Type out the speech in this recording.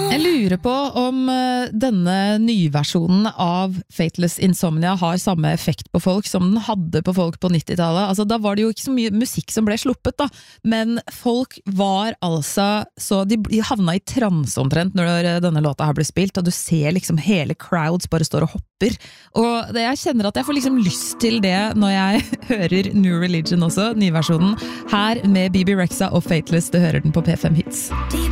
Jeg lurer på om denne nyversjonen av Fateless Insomnia har samme effekt på folk som den hadde på folk på 90-tallet. Altså, da var det jo ikke så mye musikk som ble sluppet da, men folk var altså så, de havna i trans omtrent når denne låta her ble spilt, og du ser liksom hele crowds bare står og hopper, og jeg kjenner at jeg får liksom lyst til det når jeg hører New Religion også, nyversjonen, her med Bebe Rexha og Fateless, du hører den på P5 Hits.